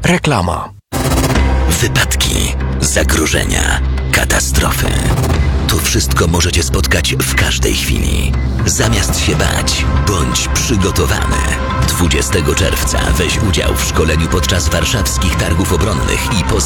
Reklama. Wypadki, zagrożenia, katastrofy. To wszystko możecie spotkać w każdej chwili. Zamiast się bać, bądź przygotowany. 20 czerwca weź udział w szkoleniu podczas warszawskich targów obronnych i poznaj